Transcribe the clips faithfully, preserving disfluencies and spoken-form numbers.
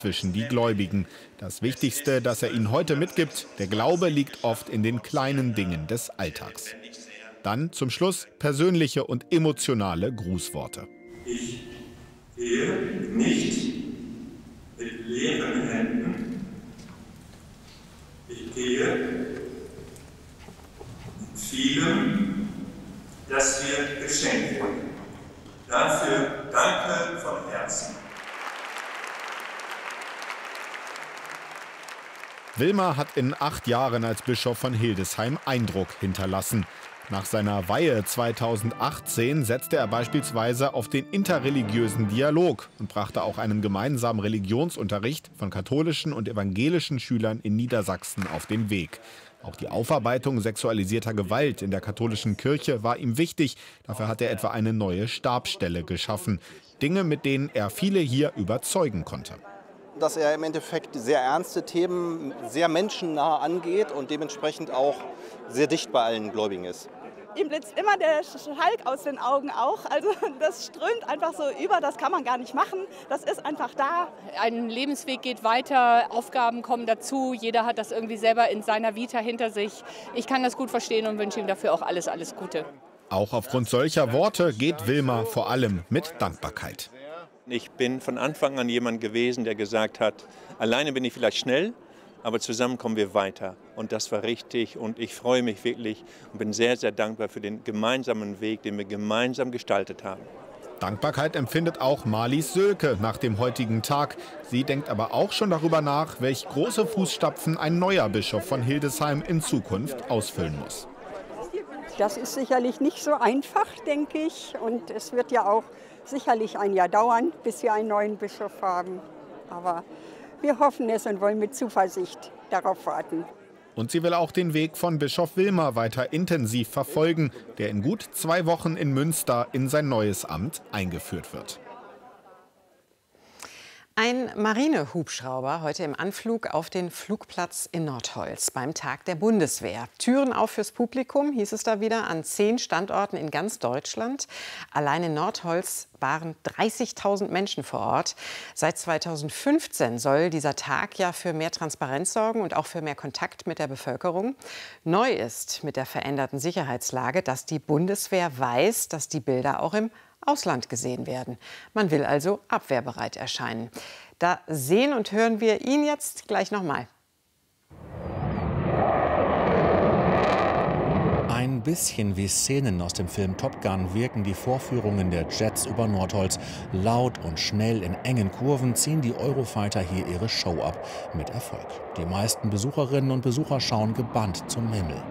zwischen die Gläubigen. Das Wichtigste, das er ihnen heute mitgibt: Der Glaube liegt oft in den kleinen Dingen des Alltags. Dann zum Schluss persönliche und emotionale Grußworte. Ich gehe nicht mit leeren Händen. Ich gehe mit vielem, das wir geschenkt wurden. Dafür danke von Herzen. Wilmar hat in acht Jahren als Bischof von Hildesheim Eindruck hinterlassen. Nach seiner Weihe zweitausendachtzehn setzte er beispielsweise auf den interreligiösen Dialog und brachte auch einen gemeinsamen Religionsunterricht von katholischen und evangelischen Schülern in Niedersachsen auf den Weg. Auch die Aufarbeitung sexualisierter Gewalt in der katholischen Kirche war ihm wichtig. Dafür hat er etwa eine neue Stabsstelle geschaffen. Dinge, mit denen er viele hier überzeugen konnte. Dass er im Endeffekt sehr ernste Themen sehr menschennah angeht und dementsprechend auch sehr dicht bei allen Gläubigen ist. Ihm blitzt immer der Schalk aus den Augen auch. Also das strömt einfach so über, das kann man gar nicht machen. Das ist einfach da. Ein Lebensweg geht weiter, Aufgaben kommen dazu. Jeder hat das irgendwie selber in seiner Vita hinter sich. Ich kann das gut verstehen und wünsche ihm dafür auch alles, alles Gute. Auch aufgrund solcher Worte geht Wilmar vor allem mit Dankbarkeit. Ich bin von Anfang an jemand gewesen, der gesagt hat, alleine bin ich vielleicht schnell, aber zusammen kommen wir weiter. Und das war richtig und ich freue mich wirklich und bin sehr, sehr dankbar für den gemeinsamen Weg, den wir gemeinsam gestaltet haben. Dankbarkeit empfindet auch Marlies Sölke nach dem heutigen Tag. Sie denkt aber auch schon darüber nach, welch große Fußstapfen ein neuer Bischof von Hildesheim in Zukunft ausfüllen muss. Das ist sicherlich nicht so einfach, denke ich. Und es wird ja auch sicherlich ein Jahr dauern, bis wir einen neuen Bischof haben. Aber wir hoffen es und wollen mit Zuversicht darauf warten. Und sie will auch den Weg von Bischof Wilmar weiter intensiv verfolgen, der in gut zwei Wochen in Münster in sein neues Amt eingeführt wird. Ein Marinehubschrauber heute im Anflug auf den Flugplatz in Nordholz beim Tag der Bundeswehr. Türen auf fürs Publikum, hieß es da wieder, an zehn Standorten in ganz Deutschland. Allein in Nordholz waren dreißigtausend Menschen vor Ort. Seit zweitausendfünfzehn soll dieser Tag ja für mehr Transparenz sorgen und auch für mehr Kontakt mit der Bevölkerung. Neu ist mit der veränderten Sicherheitslage, dass die Bundeswehr weiß, dass die Bilder auch im Ausland gesehen werden. Man will also abwehrbereit erscheinen. Da sehen und hören wir ihn jetzt gleich noch mal. Ein bisschen wie Szenen aus dem Film Top Gun wirken die Vorführungen der Jets über Nordholz. Laut und schnell in engen Kurven ziehen die Eurofighter hier ihre Show ab. Mit Erfolg. Die meisten Besucherinnen und Besucher schauen gebannt zum Himmel.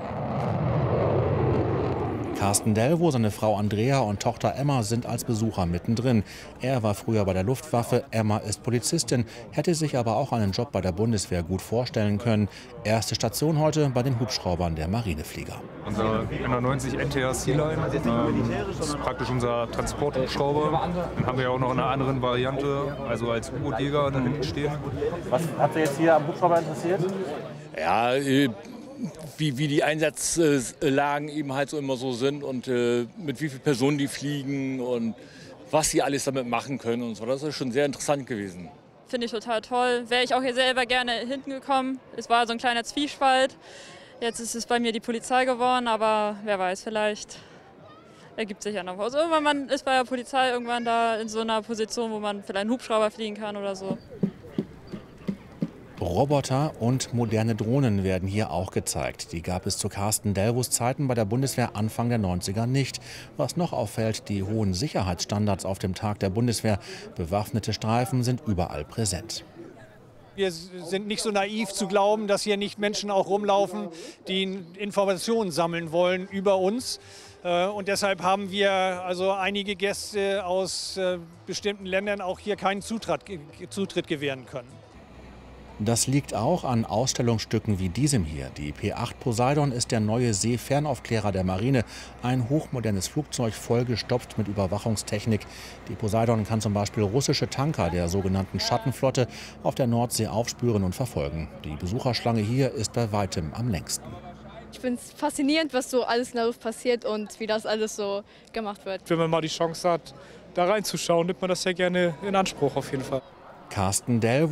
Carsten Delvo, seine Frau Andrea und Tochter Emma sind als Besucher mittendrin. Er war früher bei der Luftwaffe, Emma ist Polizistin, hätte sich aber auch einen Job bei der Bundeswehr gut vorstellen können. Erste Station heute bei den Hubschraubern der Marineflieger. Unser hundertneunzig N T R Sea-Line, ähm, das ist praktisch unser Transporthubschrauber. Dann haben wir auch noch eine andere Variante, also als U-Boot-Jäger da hinten stehen. Was hat Sie jetzt hier am Hubschrauber interessiert? Ja, äh Wie, wie die Einsatzlagen eben halt so immer so sind und äh, mit wie vielen Personen die fliegen und was sie alles damit machen können und so. Das ist schon sehr interessant gewesen. Finde ich total toll. Wäre ich auch hier selber gerne hinten gekommen. Es war so ein kleiner Zwiespalt. Jetzt ist es bei mir die Polizei geworden, aber wer weiß, vielleicht ergibt sich ja noch was. Irgendwann man ist bei der Polizei irgendwann da in so einer Position, wo man vielleicht einen Hubschrauber fliegen kann oder so. Roboter und moderne Drohnen werden hier auch gezeigt. Die gab es zu Carsten Delvos Zeiten bei der Bundeswehr Anfang der neunziger nicht. Was noch auffällt, die hohen Sicherheitsstandards auf dem Tag der Bundeswehr. Bewaffnete Streifen sind überall präsent. Wir sind nicht so naiv zu glauben, dass hier nicht Menschen auch rumlaufen, die Informationen sammeln wollen über uns. Und deshalb haben wir also einige Gäste aus bestimmten Ländern auch hier keinen Zutritt, Zutritt gewähren können. Das liegt auch an Ausstellungsstücken wie diesem hier. Die P acht Poseidon ist der neue Seefernaufklärer der Marine. Ein hochmodernes Flugzeug vollgestopft mit Überwachungstechnik. Die Poseidon kann zum Beispiel russische Tanker der sogenannten Schattenflotte auf der Nordsee aufspüren und verfolgen. Die Besucherschlange hier ist bei weitem am längsten. Ich finde es faszinierend, was so alles in der Luft passiert und wie das alles so gemacht wird. Wenn man mal die Chance hat, da reinzuschauen, nimmt man das ja gerne in Anspruch auf jeden Fall. Carsten Delvo